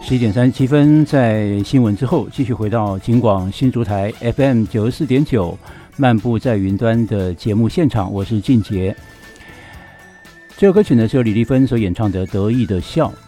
11:37，在新闻之后，继续回到警广新竹台 FM 94.9漫步在云端的节目现场，我是俊杰。这首歌曲呢是由李丽芬所演唱的《得意的笑》。